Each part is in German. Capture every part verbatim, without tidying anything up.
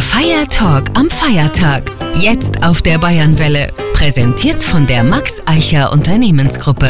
Feiertalk am Feiertag. Jetzt auf der Bayernwelle. Präsentiert von der Max Eicher Unternehmensgruppe.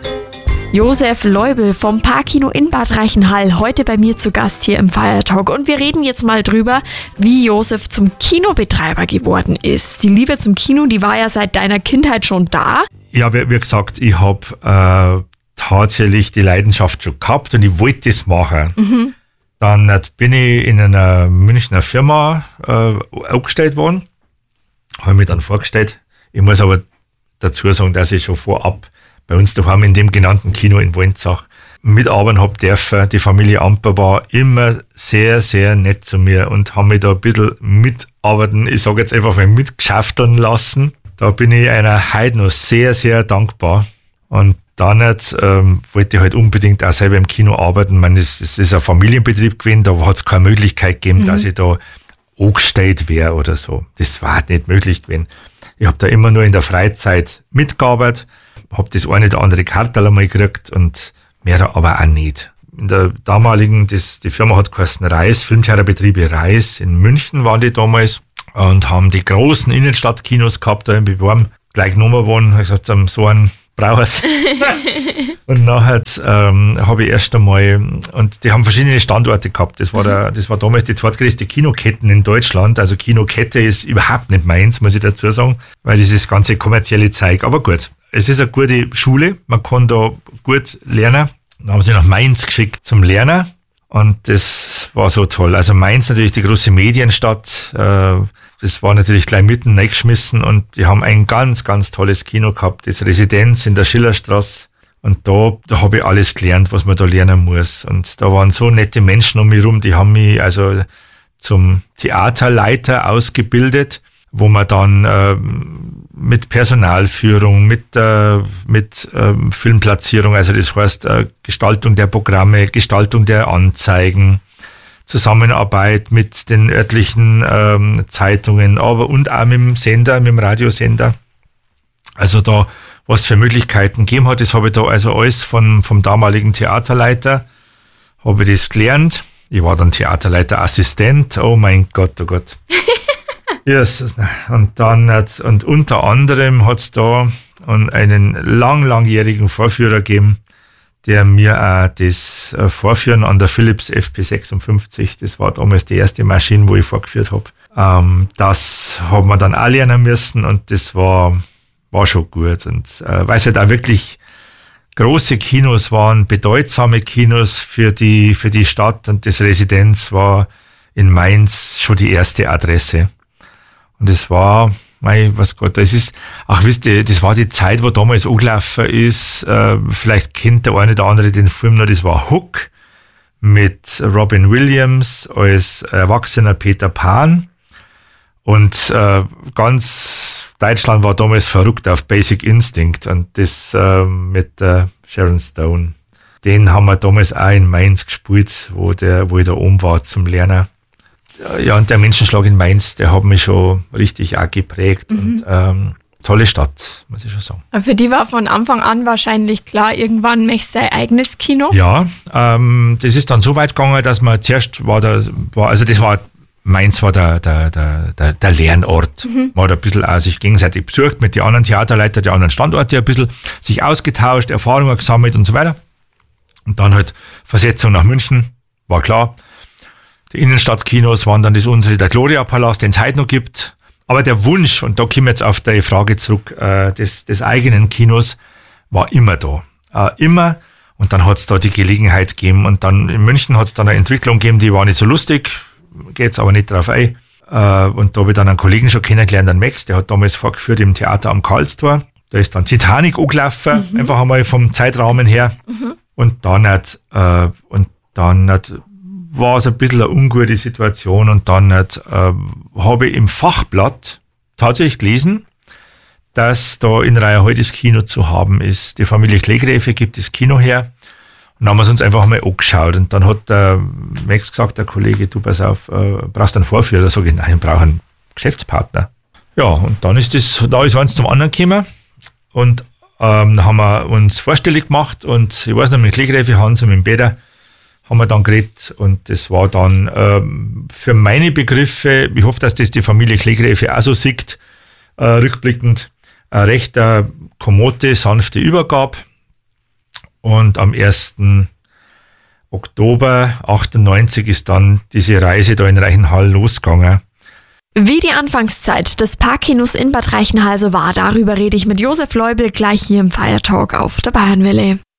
Josef Leubel vom Parkkino in Bad Reichenhall heute bei mir zu Gast hier im Feiertalk. Und wir reden jetzt mal drüber, wie Josef zum Kinobetreiber geworden ist. Die Liebe zum Kino, die war ja seit deiner Kindheit schon da. Ja, wie, wie gesagt, ich habe äh, tatsächlich die Leidenschaft schon gehabt und ich wollte das machen. Mhm. Dann bin ich in einer Münchner Firma äh, aufgestellt worden, habe mich dann vorgestellt. Ich muss aber dazu sagen, dass ich schon vorab bei uns daheim in dem genannten Kino in Wolnzach mitarbeiten habe dürfen. Die Familie Amper war immer sehr, sehr nett zu mir und haben mich da ein bisschen mitarbeiten, ich sage jetzt einfach mal mitgeschäfteln lassen. Da bin ich einer heute noch sehr, sehr dankbar. Und dann jetzt, ähm, wollte ich halt unbedingt auch selber im Kino arbeiten. Ich meine, es ist ein Familienbetrieb gewesen, da hat es keine Möglichkeit gegeben, mhm. dass ich da angestellt wäre oder so. Das war nicht möglich gewesen. Ich habe da immer nur in der Freizeit mitgearbeitet, habe das eine oder andere Kartel einmal gekriegt und mehr aber auch nicht. In der damaligen, das, die Firma hat geheißen Reis, Filmtheaterbetriebe Reis in München waren die damals und haben die großen Innenstadtkinos gehabt, da in Beworben, gleich genommen worden. Ich gesagt, so einen brauchst Und nachher ähm, habe ich erst einmal, und die haben verschiedene Standorte gehabt. Das war, der, das war damals die zweitgrößte Kinoketten in Deutschland. Also Kinokette ist überhaupt nicht meins, muss ich dazu sagen, weil das ist das ganze kommerzielle Zeug. Aber gut, es ist eine gute Schule, man kann da gut lernen. Dann haben sie nach Mainz geschickt zum Lernen und das war so toll. Also Mainz natürlich die große Medienstadt, äh, das war natürlich gleich mitten reingeschmissen und die haben ein ganz, ganz tolles Kino gehabt, das Residenz in der Schillerstraße. Und da, da habe ich alles gelernt, was man da lernen muss. Und da waren so nette Menschen um mich rum, die haben mich also zum Theaterleiter ausgebildet, wo man dann äh, mit Personalführung, mit, äh, mit äh, Filmplatzierung, also das heißt äh, Gestaltung der Programme, Gestaltung der Anzeigen, Zusammenarbeit mit den örtlichen ähm, Zeitungen, aber und auch mit dem Sender, mit dem Radiosender. Also da, was für Möglichkeiten gegeben hat, das habe ich da also alles von, vom damaligen Theaterleiter, habe ich das gelernt. Ich war dann Theaterleiterassistent, oh mein Gott, oh Gott. Jesus. Und dann hat's, und unter anderem hat es da einen lang, langjährigen Vorführer gegeben, der mir auch das Vorführen an der Philips F P sechsundfünfzig, das war damals die erste Maschine, wo ich vorgeführt habe. Ähm, das haben wir dann auch lernen müssen und das war, war schon gut. Und äh, weil es halt auch wirklich große Kinos waren, bedeutsame Kinos für die, für die Stadt und das Residenz war in Mainz schon die erste Adresse. Und das war, mei, was Gott, das ist, ach wisst ihr, das war die Zeit, wo damals angelaufen ist, äh, vielleicht kennt der eine oder andere den Film noch, das war Hook mit Robin Williams als erwachsener Peter Pan. Und äh, ganz Deutschland war damals verrückt auf Basic Instinct und das äh, mit äh, Sharon Stone. Den haben wir damals auch in Mainz gespielt, wo, der, wo ich da oben war zum Lernen. Ja, und der Menschenschlag in Mainz, der hat mich schon richtig auch geprägt. Mhm. Und ähm, tolle Stadt, muss ich schon sagen. Aber für die war von Anfang an wahrscheinlich klar, irgendwann möchtest du dein eigenes Kino? Ja, ähm, das ist dann so weit gegangen, dass man zuerst war, da, war also das war, Mainz war der, der, der, der, der Lernort. Mhm. Man hat ein bisschen auch sich gegenseitig besucht mit den anderen Theaterleitern, der anderen Standorte ein bisschen sich ausgetauscht, Erfahrungen gesammelt und so weiter. Und dann halt Versetzung nach München, war klar. Die Innenstadtkinos waren dann das unsere, der Gloria-Palast, den es heute noch gibt. Aber der Wunsch, und da kommen wir jetzt auf die Frage zurück, äh, des, des eigenen Kinos, war immer da. Äh, immer. Und dann hat es da die Gelegenheit gegeben. Und dann in München hat es dann eine Entwicklung gegeben, die war nicht so lustig, geht aber nicht drauf ein. Äh, und da habe ich dann einen Kollegen schon kennengelernt, den Max, der hat damals vorgeführt im Theater am Karlstor. Da ist dann Titanic angelaufen, mhm. einfach einmal vom Zeitrahmen her. Mhm. Und dann hat, äh, und dann hat, war es ein bisschen eine ungute Situation und dann äh, habe ich im Fachblatt tatsächlich gelesen, dass da in Reierhall das Kino zu haben ist. Die Familie Klegräfe gibt das Kino her und dann haben wir es uns einfach mal angeschaut und dann hat der Max gesagt, der Kollege, du pass auf, äh, brauchst einen Vorführer? Da sage ich, nein, ich brauche einen Geschäftspartner. Ja, und dann ist das, da ist eins zum anderen gekommen und ähm, dann haben wir uns vorstellig gemacht und ich weiß noch, mit Klegräfe Hans und mit dem Peter haben wir dann geredet und das war dann ähm, für meine Begriffe, ich hoffe, dass das die Familie Klegräfe auch so sieht, äh, rückblickend, eine recht äh, kommode, sanfte Übergabe. Und am ersten Oktober achtundneunzig ist dann diese Reise da in Reichenhall losgegangen. Wie die Anfangszeit des Parkkinos in Bad Reichenhall so war, darüber rede ich mit Josef Leubel gleich hier im Feiertalk auf der Bayernwelle.